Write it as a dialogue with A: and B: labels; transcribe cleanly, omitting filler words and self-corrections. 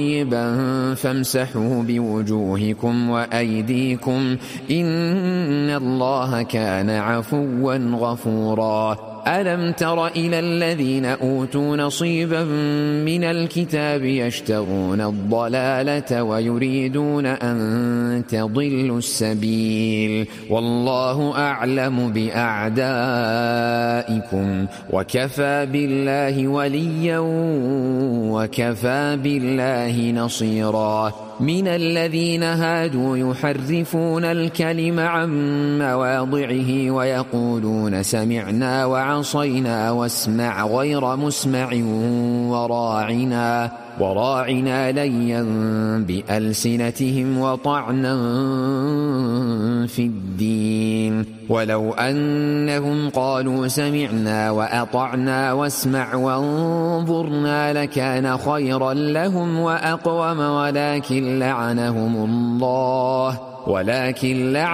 A: طيبا فامسحوا بوجوهكم وأيديكم إن الله كان عفوا غفورا. ألم تر إلى الذين أوتوا نصيبا من الكتاب يشترون الضلالة ويريدون أن تضلوا السبيل والله أعلم بأعدائكم وكفى بالله وليا وكفى بالله نصيرا. من الذين هادوا يحرفون الكلم عن مواضعه ويقولون سمعنا وعصينا واسمع غير مسمع وراعنا ليا بألسنتهم وطعنا في الدين ولو أنهم قالوا سمعنا وأطعنا واسمع وانظرنا لكان خيرا لهم وأقوم ولكن لعنهم الله